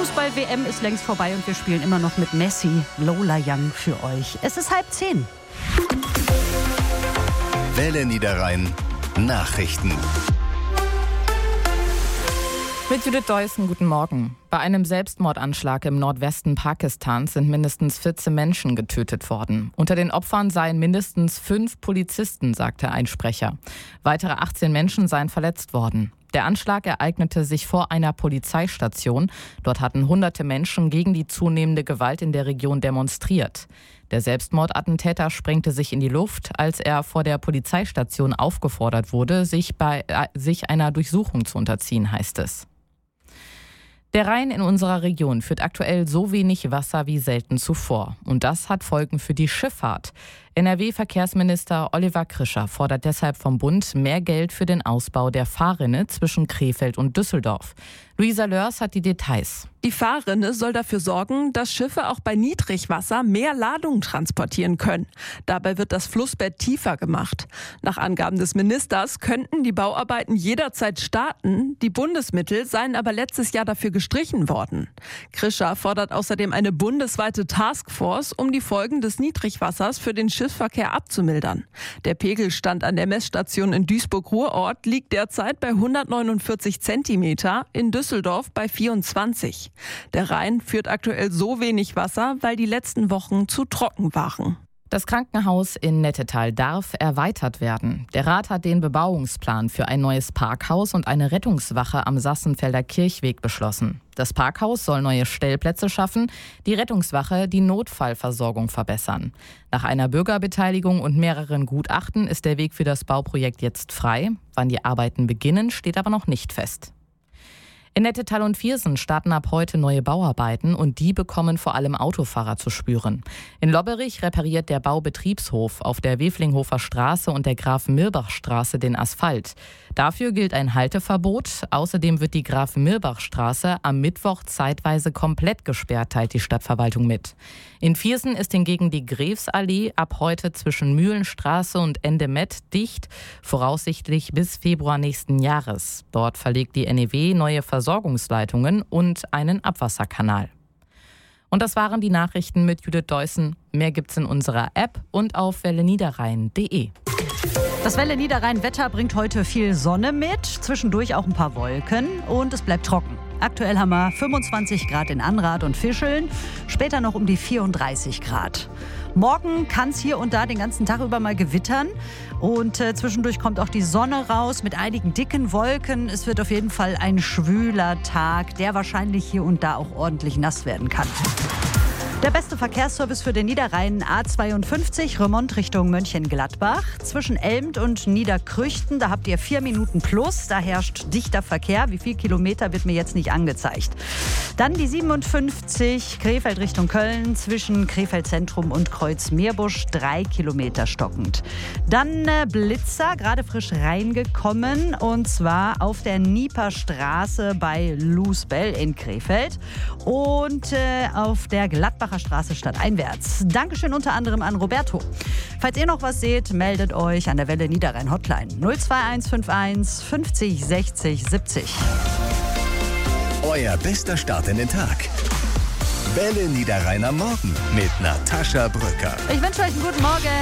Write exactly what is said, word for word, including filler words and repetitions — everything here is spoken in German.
Fußball-W M ist längst vorbei und wir spielen immer noch mit Messi, Lola Young für euch. Es ist halb zehn. Welle Niederrhein Nachrichten. Mit Judith Deussen, guten Morgen. Bei einem Selbstmordanschlag im Nordwesten Pakistans sind mindestens vierzehn Menschen getötet worden. Unter den Opfern seien mindestens fünf Polizisten, sagte ein Sprecher. Weitere achtzehn Menschen seien verletzt worden. Der Anschlag ereignete sich vor einer Polizeistation. Dort hatten hunderte Menschen gegen die zunehmende Gewalt in der Region demonstriert. Der Selbstmordattentäter sprengte sich in die Luft, als er vor der Polizeistation aufgefordert wurde, sich bei äh, sich einer Durchsuchung zu unterziehen, heißt es. Der Rhein in unserer Region führt aktuell so wenig Wasser wie selten zuvor. Und das hat Folgen für die Schifffahrt. N R W-Verkehrsminister Oliver Krischer fordert deshalb vom Bund mehr Geld für den Ausbau der Fahrrinne zwischen Krefeld und Düsseldorf. Luisa Lörs hat die Details. Die Fahrrinne soll dafür sorgen, dass Schiffe auch bei Niedrigwasser mehr Ladung transportieren können. Dabei wird das Flussbett tiefer gemacht. Nach Angaben des Ministers könnten die Bauarbeiten jederzeit starten. Die Bundesmittel seien aber letztes Jahr dafür gestrichen worden. Krischer fordert außerdem eine bundesweite Taskforce, um die Folgen des Niedrigwassers für den Schiffsverkehr abzumildern. Der Pegelstand an der Messstation in Duisburg-Ruhrort liegt derzeit bei hundertneunundvierzig Zentimeter, in Düsseldorf bei vierundzwanzig. Der Rhein führt aktuell so wenig Wasser, weil die letzten Wochen zu trocken waren. Das Krankenhaus in Nettetal darf erweitert werden. Der Rat hat den Bebauungsplan für ein neues Parkhaus und eine Rettungswache am Sassenfelder Kirchweg beschlossen. Das Parkhaus soll neue Stellplätze schaffen, die Rettungswache die Notfallversorgung verbessern. Nach einer Bürgerbeteiligung und mehreren Gutachten ist der Weg für das Bauprojekt jetzt frei. Wann die Arbeiten beginnen, steht aber noch nicht fest. In Nettetal und Viersen starten ab heute neue Bauarbeiten und die bekommen vor allem Autofahrer zu spüren. In Lobberich repariert der Baubetriebshof auf der Weflinghofer Straße und der Graf-Mirbach-Straße den Asphalt. Dafür gilt ein Halteverbot. Außerdem wird die Graf-Mirbach-Straße am Mittwoch zeitweise komplett gesperrt, teilt die Stadtverwaltung mit. In Viersen ist hingegen die Grefsallee ab heute zwischen Mühlenstraße und Ende Met dicht, voraussichtlich bis Februar nächsten Jahres. Dort verlegt die N E W neue Versorgungsleitungen und einen Abwasserkanal. Und das waren die Nachrichten mit Judith Deussen. Mehr gibt's in unserer App und auf welle niederrhein punkt de. Das Welle Niederrhein-Wetter bringt heute viel Sonne mit, zwischendurch auch ein paar Wolken und es bleibt trocken. Aktuell haben wir fünfundzwanzig Grad in Anrath und Fischeln, später noch um die vierunddreißig Grad. Morgen kann es hier und da den ganzen Tag über mal gewittern und äh, zwischendurch kommt auch die Sonne raus mit einigen dicken Wolken. Es wird auf jeden Fall ein schwüler Tag, der wahrscheinlich hier und da auch ordentlich nass werden kann. Der beste Verkehrsservice für den Niederrhein A zweiundfünfzig, Remont Richtung Mönchengladbach. Zwischen Elmt und Niederkrüchten, da habt ihr vier Minuten plus. Da herrscht dichter Verkehr. Wie viel Kilometer wird mir jetzt nicht angezeigt. Dann die siebenundfünfzig, Krefeld Richtung Köln, zwischen Krefeld Zentrum und Kreuz Meerbusch, drei Kilometer stockend. Dann äh, Blitzer, gerade frisch reingekommen, und zwar auf der Nieperstraße bei Lusbell in Krefeld und äh, auf der Gladbacher Straße stadteinwärts. Dankeschön unter anderem an Roberto. Falls ihr noch was seht, meldet euch an der Welle Niederrhein Hotline null zwei eins fünf eins fünfzig sechzig siebzig. Euer bester Start in den Tag. Welle Niederrhein am Morgen mit Natascha Brücker. Ich wünsche euch einen guten Morgen.